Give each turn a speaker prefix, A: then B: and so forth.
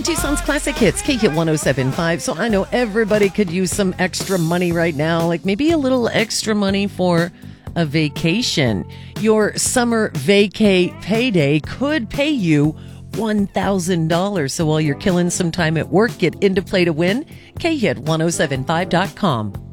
A: Tucson's Classic Hits, K-Hit 107.5. So I know everybody could use some extra money right now, like maybe a little extra money for a vacation. Your summer vacay payday could pay you $1,000. So while you're killing some time at work, get into play to win. KHIT1075.com.